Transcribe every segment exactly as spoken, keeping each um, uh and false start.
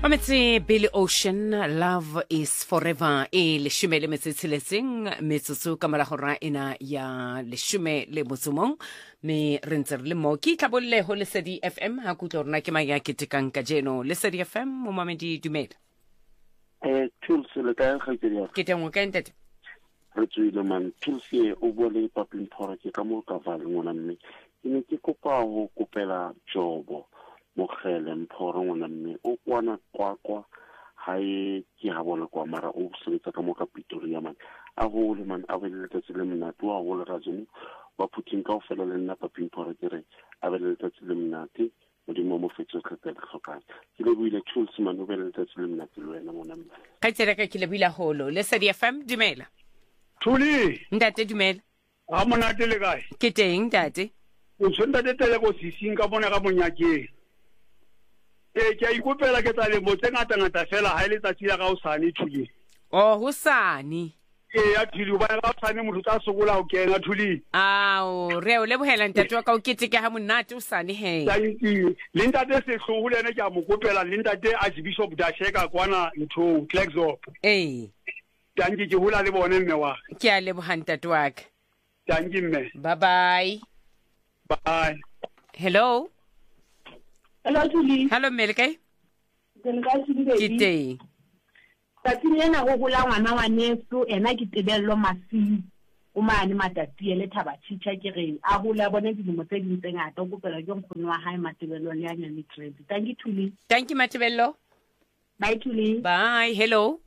Mametsi Billy Ocean, Love is Forever, e leshume le metsitsiletseng metsotso ka malagora ena ya leshume le motsomong me rentser le mo ki tlabolle ho Lesedi F M ha kutlo rona ke maya ketekang ka jeno Lesedi F M mo mamedi dumela eh tools le ka ga ke ya ke teng o ka ntate re tswile man tools e o bole papin phora ke ka mo ka vale ngwana mme ke ne ke kopa ho kopela jobo mogele mphoro ngwana mme o kwana kwakwa hae ke ha bona kwa mara o sebetsa ka mo ka Pretoria man a go le man a bele tsa le mnate wa go le razong ba puting ka ofela le nna papin phora ke re a bele tsa le mnate mo di mo mo fetso ka ka tlhokang ke le buile tools man o bele tsa le mnate le wena ngwana mme ka tsela ka ke le buila holo Lesedi F M dumela Thuli ntate dumela ha monate le kae ke teng ntate o tsenda tele go sising ka bona ka monyakeng e ke ikopela ke tsa le mo tse ngata ngata fela ha ile tsa tsila ka usane Thuli oh hosane e ya Thuli ba ka usane motho tsa sokola o kena Thuli ao re o lebohela ntate wa ka o keteke ha monate usane he thank you le ntate se hlohole ne ke a mo kopela le ntate Archbishop Dasheka kwana ntho Klexop eh thank you ke hula le bone mme wa ke a leboha ntate wa ka thank you mme bye bye bye hello Hello Thuli. hello Melke Ke nka se di ke teng Ka tsena go gola ngwana wa neso ena ke tebello masi o mane matati ele thaba tshitha ke re a gola bone di mo tse di tseng ata go pela ke nkgono wa hae matebello le ya nyane trade. Thank you Thuli. thank you Matebello Bye Thuli. bye hello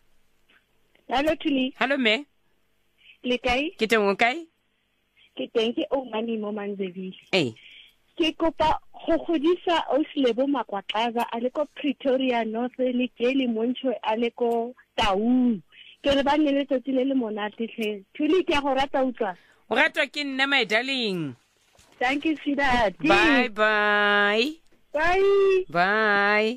Hello Thuli. hello me Le kae? ke teng o kae Ke teng ke o mani mo Manzeville. eh Ke kopa go godisa o Slebo Makwaqaza a le ko Pretoria North le Jeli Moncho a le ko Taung. Ke re ba nne tsotsi le le monate hle. Thuli ke go rata utlwa. o ratwa ke nna my darling Thank you sweetheart. bye bye Bye. bye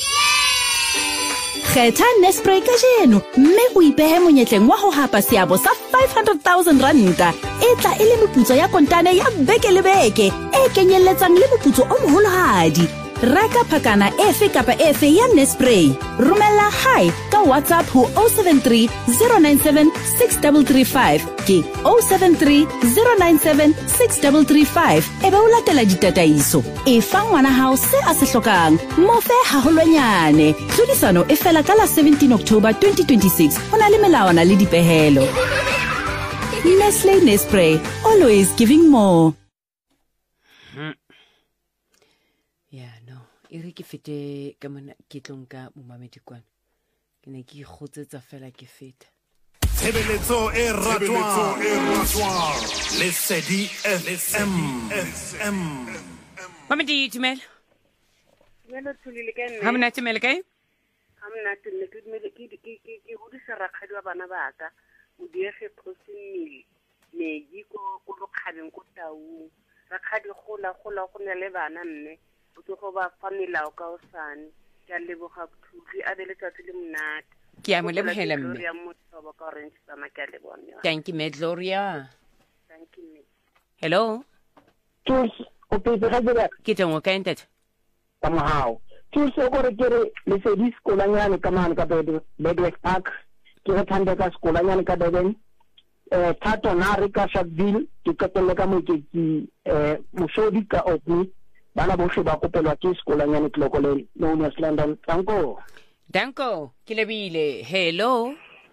Kgetha Nesspray ka jeno mme o ipehe monyetleng wa ho hapa seabo sa five hundred thousand ranta e tla e le meputso ya kontane ya beke le beke e kenyelletsang le moputso o moholohadi reka phakana efe kapa efe ya Nesspray romella hi ka WhatsApp ho oh seven three zero nine seven six three three five ke oh seven three zero nine seven six three three five e be o latela ditataiso e fa ngwana hao se a se hlokang mo fe haholwanyane tlhodisano e fela ka la seventeen October twenty twenty-six hona le melawana le dipehelo Nestle Nesspray always giving more. yeah no e re ke fete ka mona ke tlonka mo mamedi kwana ke ne ke ikgotsetsa fela ke feta Tshebeletso e ratwang Lesedi F M mamedi dumela Hello Thuli le kae? ha monate Melke Amna tenne ke me ke ke ke ke ho di serakgadi wa bana ba ka o diege prosini me gi ko ko lo khaleng ko Taung rakgadi gola gola go ne le bana nne o tlo go ba famila o ka osane ke a leboga Thuli a bele tsatsi le mnate ke a mo lebohela mme ya motho ba ka rent sama ke a lebona thank you me Gloria thank you hello tools o pe ga dira ke teng o kae ntate ka mahao tools o gore ke re le se di skolanyane ka man ka Bedwick Park ke re thanda ka skolanyane ka Durban eh thato na re ka Sharpeville ke katelle ka mokeki eh mosodi ka Opni bana bohle ba kopelwa ke skolanyane tlokole known as London Tanko danko ke lebile hello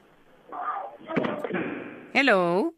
hello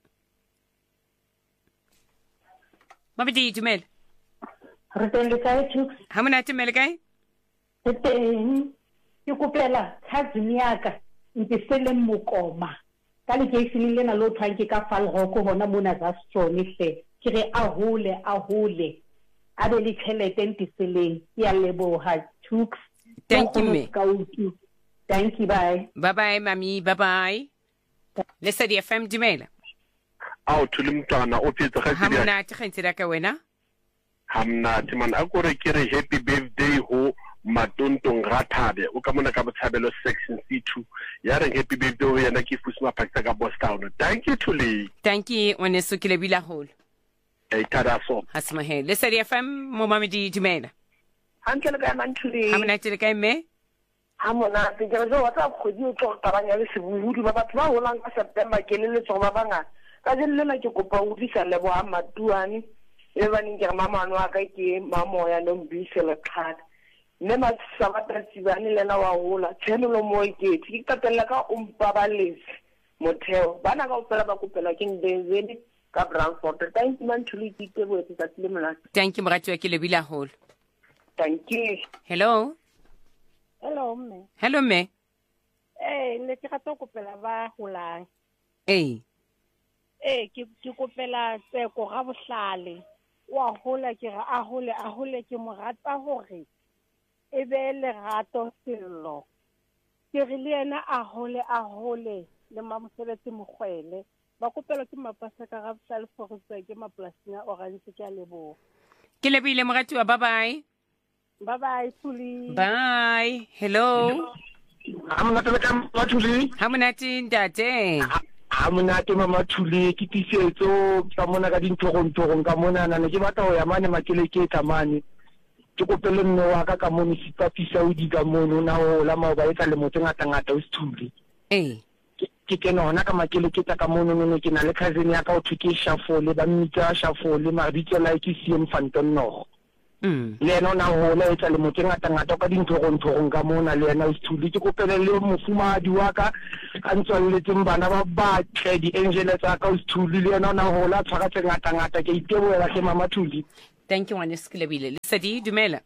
mamedi dumela re teng le kae Thux ha monate Melke re teng ke kopela cousin ya ka ntse sele mokoma ka le ke sele lena lo thanke ka Falroko hona mona za strong hle ke re a hole a hole a be le tšhelete ntiseleng ya leboha Thux thank you me thank you bye bye bye mami bye bye Lesedi F M dumela ao Thuli mntwana o phetse ga ha ke monate kgentse ka wena hamna timan akore ke re happy birthday ho matontong Rathabe o ka mona ka Botshabelo section C two ya re happy birthday ho yana ke fusima phakisa ka Boston thank you Thuli thank you oneso ke lebila holo e tada so hasma he Lesedi F M mo mamedi dumela hantle le ka man Thuli ha monate le kae me ha monate ke re wa tsa kgodi o tlo tabanya le sebuhudi ba batho ba holang ka September ke le le tsoma bangata ka jelle ke kopa o disa le bo amatuane e ba ning ke mama wa ka ke mamoya no mbise le khada ne ma sabata tsibane le na wa hola tshelo mo ke ke tatella ka umpa balesi motheo bana ka upela ba kupela ke ndezeni ka Brandfort thank you man tuli ke bo tsa tsile mona thank you mrati wa ke le bila hole thank you hello hello mme hello me eh le ke rata kupela ba holang eh eh ke ke kopela tseko ga bohlale wa hola ke ga a hole a hole ke mo rata hore e be le rato sello ke re le ena a hole a hole le mamosebetsi mogwele ba kopela ke mapasa ka ga bohlale for tse ke maplasing a orange ke a lebo ke lebile morati wa bye bye bye bye Thuli bye hello Amonate le ka Thuli ha monate ntate Amonate mama Thuli ke tisetso ka mona ka dintogong ka mona nana ke batla ho ya mane makele ke tamane ke kopele nno wa ka ka mona sipapisa o di ka mona na ho la ma ba etsa le motse ngata ngata o Thuli eh ke ke nona ka makele ke ta ka mona no ke na le cousin ya ka o thuke Shafole ba mmitsa Shafole mabitso la ke C M Fanton no mm le no na ho la etsa le motse ngata ngata ka dintogong togong ka mona le na o Thuli ke kopele le mofumadi wa ka ka ntswalletseng bana ba ba tle di angel tsa ka o Thuli le no na ho la tshwara tse ngata ngata ke iteboela ke mama Thuli thank you Wanes ke lebile le sedi dumela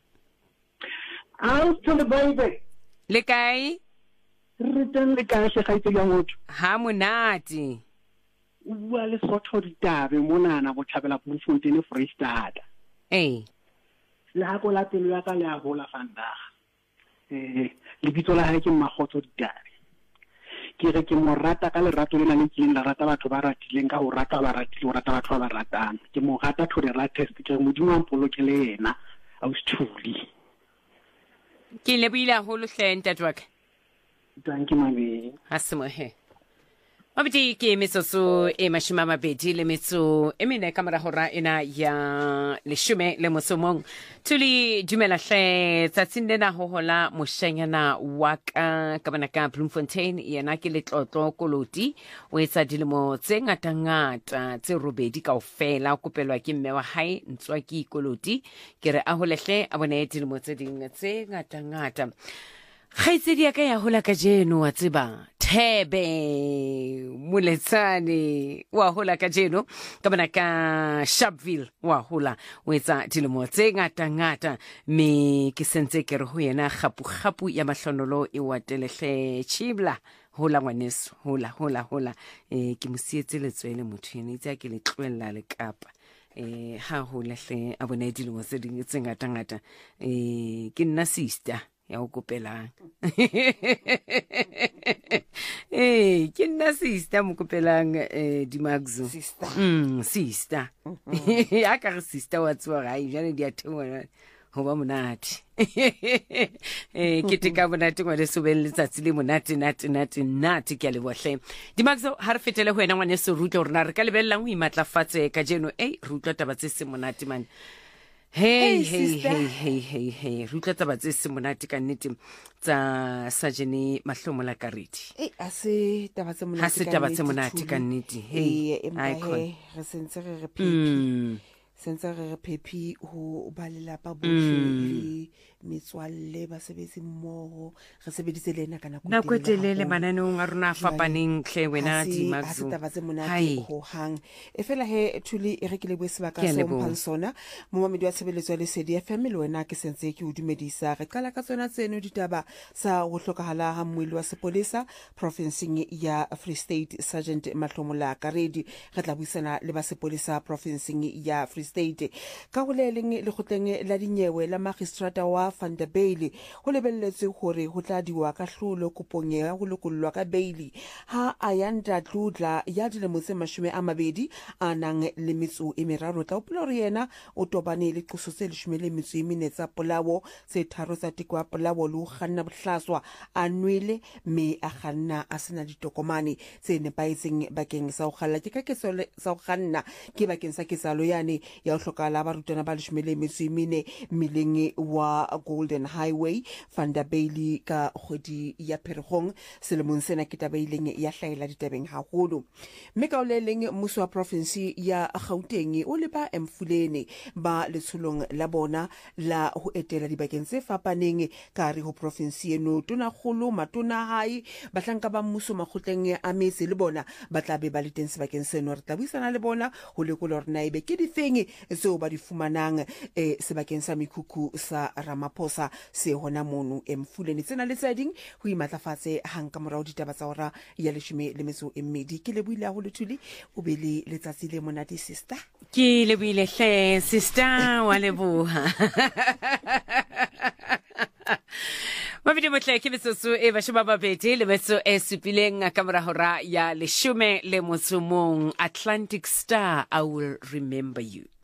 a tsole baby le kae re teng le kae se gaitse ya motho ha monate o bua le sotho ditabe monana go thabela Bloemfontein Freestad eh le ha go la pelo ya ka le a hola fanda eh le bitso la ha ke Mmagotso ditabe ke re ke mo rata ka lerato le nang le la rata batho ba ratileng ka ho rata ba ratile ho rata batho ba ratang ke mo rata to the right test ke modimo wa mpolo ke le yena a o Thuli ke lebile ho lo hlenta twaka thank you mami hasimo he Mabiti ke metsotso e mashima mabedi le metso e mene ka mora hora ena ya leshume le mosomong Thuli dumela hle tsatsing lena ho hola moshanyana wa ka ka bana ka Bloemfontein yena ke letlotlo koloti o etsa dilemo tse ngata ngata tse robedi kaofela o kopelwa ke mme wa hae ntswa ke koloti ke re a holehle a bone dilemo tse ding tse ngata ngata Khaitsedi ya ka ya hola ka jeno wa tseba Thebe Moletsane wa hola ka jeno ka bana ka Sharpeville wa hola o etsa dilemo tse ngata ngata me ke sentse ke re ho yena khapu khapu ya mahlonolo e watelehle chibla hola ngwaneso hola hola hola eh ke mosietse letswele motho ene itse ke le tlwella le kapa eh ha hola hle a bone dilemo tse ding tse ngata ngata eh ke nna sister ya o kopelang eh ke nna sister mo kopelang eh Dimagzo sister mm sister ya ka re sister wa tswa ga i jane dia thengwa ho ba monate eh ke tika monate ngwane sobeng letsatsi le monate nate nate nate ke a le bohle Dimagzo ha re fetele ho ena ngwane se rutlo rena re ka lebellang ho imatlafatse ka jeno eh rutlo taba tse se monate man Hey, hey, hey, hey, hey, hey. Rutla taba tse se monate ka nnete tsa Sajene Mahlomola Karedi. Eh, a se taba tse monate ka nnete. Ha se taba tse monate ka nnete. Hey, icon. Re sentse re re pepi. Sentse re re pepi ho ba lelapa bohle le metswalle ba sebetsi mmoho re sebedise lena kana go na kwetelele mananong a rona fapaneng hle wena Dimagzo ha se taba tse monate ho hang e fela he Thuli e re ke le bue sebaka so mpansona mo mamedi wa tshebeletso le Sedi F M le wena ke sentse ke o dumedisa re qala ka tsona tseno ditaba sa ho hlokahala ha mmweli wa sepolesa provinceng ya Free State Sergeant Mahlomola Karedi re tla buisana le ba sepolesa provinceng ya Free State ka go leleng le gotleng la dinyewe la magistrata wa Fanda Bailey ho lebelletse hore ho tla diwa ka hlulo kopong ya go lokollwa ka Bailey ha ayanda tludla ya dilemo tse mashome a mabedi a nang le metso e meraro tla opela re yena o tobane le qoso tse leshome le metso e mene tsa polao tse tharo tsa tikwa polao le ho kganna bohlaswa a nwele me a kganna a sena ditokomane tse nepaetseng bakeng sa ho khalla ke ka ketso sa ho kganna ke bakeng sa ketsalo yane ya ho hlokala ba rutana ba leshome le metso e mene mileng wa Golden Highway Vanderbilt ka kgwedi ya Pherekgong selemong sena ke taba ileng ya hlaela ditabeng haholo. Mme ka o le leng mmuso wa province ya Gauteng o le ba Emfuleni ba letsholong la bona la ho etela dibakeng tse fapaneng ka re ho province eno tona kgolo matona hae batlanka ba mmuso makgotleng a metse le bona ba tla be ba le teng sebakeng seno re tla buisana le bona ho lekola hore na ebe ke difeng tseo ba di fumanang eh, sebakeng sa mekhukhu sa Ramaphosa se hona mono Emfuleni tsena le tseding ho imatlafatse hang ka morao ditaba tsa ora ya leshome le metso e mmedi ke le buile ho lethuli o be le letsatsi le monate sister ke le buile hle sister wa leboha Mabidi motle ke metsotso e basheba babedi le metso e supileng ka mora hora ya leshome le motso mong Atlantic Star I will remember you.